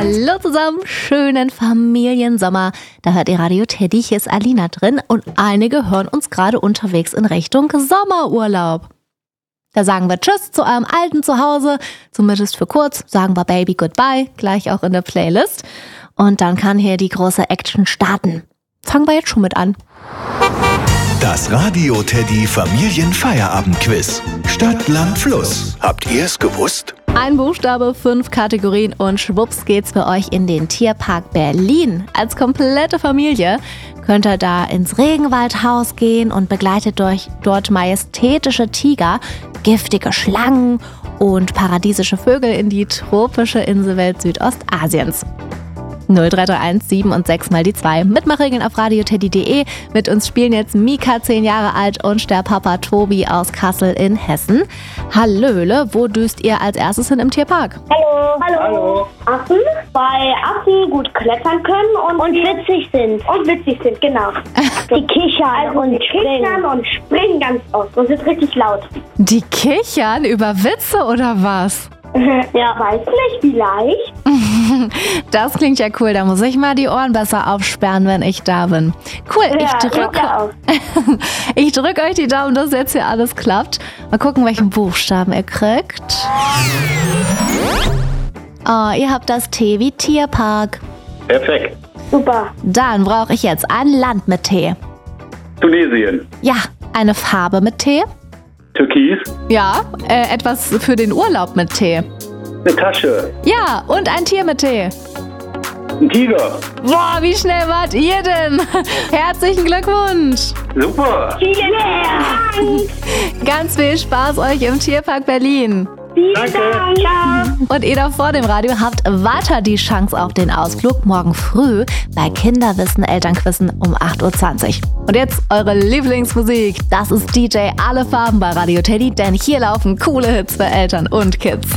Hallo zusammen, schönen Familiensommer. Da hört ihr Radio Teddy, hier ist Alina drin und einige hören uns gerade unterwegs in Richtung Sommerurlaub. Da sagen wir Tschüss zu eurem alten Zuhause, zumindest für kurz, sagen wir Baby Goodbye, gleich auch in der Playlist. Und dann kann hier die große Action starten. Fangen wir jetzt schon mit an. Das Radio Teddy Familienfeierabendquiz. Stadt, Land, Fluss. Habt ihr es gewusst? Ein Buchstabe, 5 Kategorien und schwupps geht's für euch in den Tierpark Berlin. Als komplette Familie könnt ihr da ins Regenwaldhaus gehen und begleitet durch dort majestätische Tiger, giftige Schlangen und paradiesische Vögel in die tropische Inselwelt Südostasiens. 0331 7 und 6 mal die 2. Mitmachregeln auf radioteddy.de. Mit uns spielen jetzt Mika, 10 Jahre alt, und der Papa Tobi aus Kassel in Hessen. Hallöle, wo düst ihr als erstes hin im Tierpark? Hallo. Affen, weil Affen gut klettern können und witzig sind. Und witzig sind, genau. Die kichern und springen ganz oft und sind richtig laut. Die kichern über Witze oder was? Ja, weiß nicht, vielleicht. Das klingt ja cool, da muss ich mal die Ohren besser aufsperren, wenn ich da bin. Cool, ich drücke euch die Daumen, dass jetzt hier alles klappt. Mal gucken, welchen Buchstaben ihr kriegt. Oh, ihr habt das T wie Tierpark. Perfekt. Super. Dann brauche ich jetzt ein Land mit T. Tunesien. Ja, eine Farbe mit T. Türkis. Ja, etwas für den Urlaub mit T. Eine Tasche. Ja, und ein Tier mit T. Ein Tiger. Boah, wie schnell wart ihr denn? Herzlichen Glückwunsch. Super. Vielen Dank. Ganz viel Spaß euch im Tierpark Berlin. Vielen Danke. Dank. Ja. Und ihr da vor dem Radio habt weiter die Chance auf den Ausflug morgen früh bei Kinderwissen Elternquissen um 8.20 Uhr. Und jetzt eure Lieblingsmusik. Das ist DJ Alle Farben bei Radio Teddy, denn hier laufen coole Hits für Eltern und Kids.